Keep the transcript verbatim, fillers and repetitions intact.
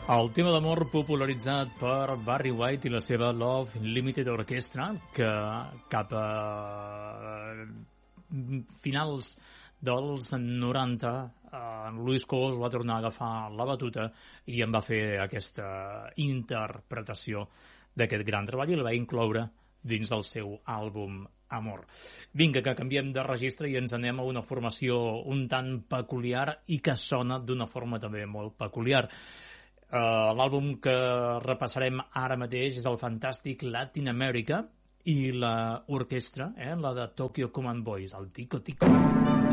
El tema d'amor popularitzat per Barry White i la seva Love Limited Orchestra, que cap a finals dels noranta en Luis Cobos va tornar a agafar la batuta i en va fer aquesta interpretació d'aquest gran treball i la va incloure dins del seu àlbum Amor. Vinga, que canviem de registre i ens anem a una formació un tant peculiar i que sona d'una forma també molt peculiar. Uh, l'àlbum que repassarem ara mateix és el fantàstic Latin America i la orquestra, eh, la de Tokyo Command Boys, el Tico Tico.